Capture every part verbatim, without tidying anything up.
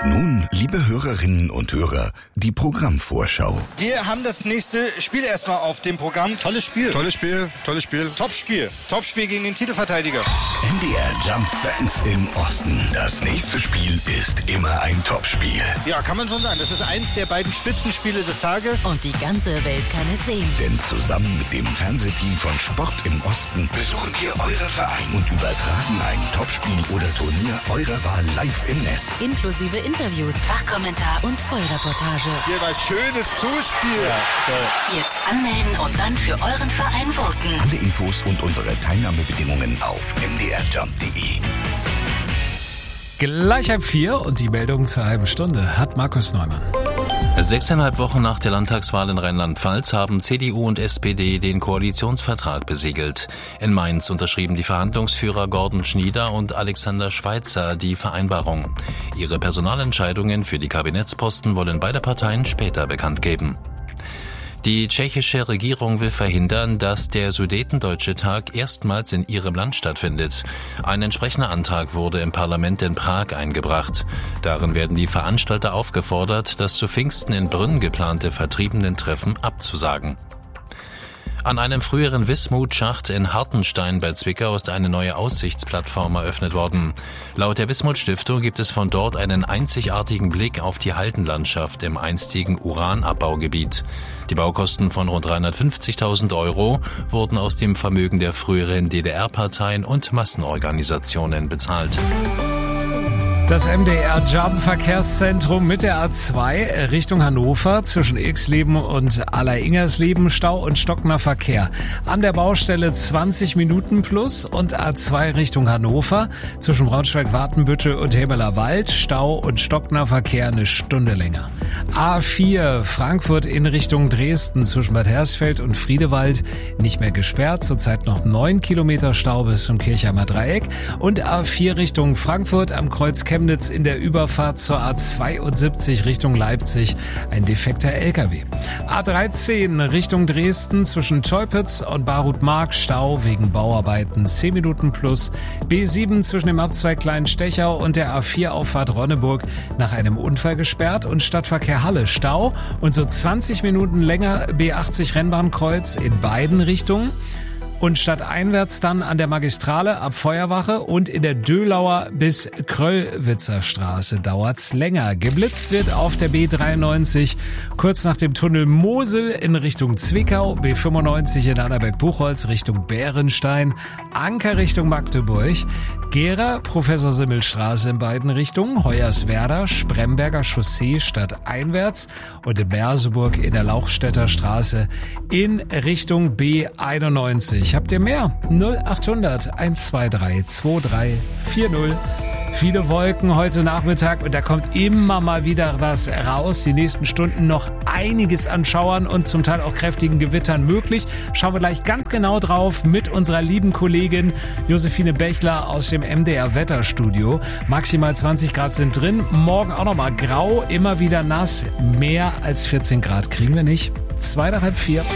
Nun, liebe Hörerinnen und Hörer, die Programmvorschau. Wir haben das nächste Spiel erstmal auf dem Programm. Tolles Spiel. Tolles Spiel, tolles Spiel. Top-Spiel. Top-Spiel gegen den Titelverteidiger. M D R Jump Fans im Osten. Das nächste Spiel ist immer ein Topspiel. Ja, kann man schon sagen. Das ist eins der beiden Spitzenspiele des Tages. Und die ganze Welt kann es sehen. Denn zusammen mit dem Fernsehteam von Sport im Osten besuchen wir eure Vereine und übertragen ein Topspiel oder Turnier eurer Wahl live im Netz. Inklusive Interviews, Fachkommentar und Vollreportage. Hier war schönes Zuspiel. Ja, toll. Jetzt anmelden und dann für euren Verein voten. Alle Infos und unsere Teilnahmebedingungen auf m d r jump punkt d e. Gleich halb vier und die Meldung zur halben Stunde hat Markus Neumann. Sechseinhalb Wochen nach der Landtagswahl in Rheinland-Pfalz haben C D U und S P D den Koalitionsvertrag besiegelt. In Mainz unterschrieben die Verhandlungsführer Gordon Schnieder und Alexander Schweitzer die Vereinbarung. Ihre Personalentscheidungen für die Kabinettsposten wollen beide Parteien später bekannt geben. Die tschechische Regierung will verhindern, dass der Sudetendeutsche Tag erstmals in ihrem Land stattfindet. Ein entsprechender Antrag wurde im Parlament in Prag eingebracht. Darin werden die Veranstalter aufgefordert, das zu Pfingsten in Brünn geplante Vertriebenen-Treffen abzusagen. An einem früheren Wismut-Schacht in Hartenstein bei Zwickau ist eine neue Aussichtsplattform eröffnet worden. Laut der Wismut-Stiftung gibt es von dort einen einzigartigen Blick auf die Haldenlandschaft im einstigen Uranabbaugebiet. Die Baukosten von rund dreihundertfünfzigtausend Euro wurden aus dem Vermögen der früheren D D R-Parteien und Massenorganisationen bezahlt. Das M D R-Jump-Verkehrszentrum mit der A zwei Richtung Hannover zwischen Ilksleben und Aller-Ingersleben, Stau und stockender Verkehr. An der Baustelle zwanzig Minuten plus und A zwei Richtung Hannover zwischen Braunschweig-Watenbüttel und Hebeler Wald, Stau und stockender Verkehr eine Stunde länger. A vier Frankfurt in Richtung Dresden zwischen Bad Hersfeld und Friedewald nicht mehr gesperrt, zurzeit noch neun Kilometer Stau bis zum Kirchheimer Dreieck und A vier Richtung Frankfurt am Kreuz Chemnitz in der Überfahrt zur A zweiundsiebzig Richtung Leipzig ein defekter L K W. A dreizehn Richtung Dresden zwischen Teupitz und Barut-Mark Stau wegen Bauarbeiten zehn Minuten plus. B sieben zwischen dem Abzweig Klein-Stechau und der A vier Auffahrt Ronneburg nach einem Unfall gesperrt und Stadtverkehr Halle Stau und so zwanzig Minuten länger B achtzig Rennbahnkreuz in beiden Richtungen. Und stadteinwärts dann an der Magistrale ab Feuerwache und in der Dölauer bis Kröllwitzer Straße dauert's länger. Geblitzt wird auf der B dreiundneunzig kurz nach dem Tunnel Mosel in Richtung Zwickau, B fünfundneunzig in Annaberg-Buchholz Richtung Bärenstein, Anker Richtung Magdeburg, Gera, Professor-Simmel-Straße in beiden Richtungen, Hoyerswerda, Spremberger Chaussee stadteinwärts und in Merseburg in der Lauchstädter Straße in Richtung B einundneunzig. Habt ihr mehr? null achthundert eins zwei drei zwei drei vier null. Viele Wolken heute Nachmittag und da kommt immer mal wieder was raus. Die nächsten Stunden noch einiges an Schauern und zum Teil auch kräftigen Gewittern möglich. Schauen wir gleich ganz genau drauf mit unserer lieben Kollegin Josephine Bechler aus dem M D R Wetterstudio. Maximal zwanzig Grad sind drin. Morgen auch nochmal grau, immer wieder nass. Mehr als vierzehn Grad kriegen wir nicht. Zwei nach halb vier.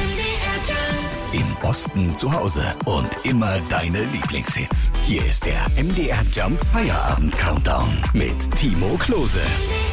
Im Osten zu Hause und immer deine Lieblingshits. Hier ist der M D R Jump Feierabend Countdown mit Timo Klose.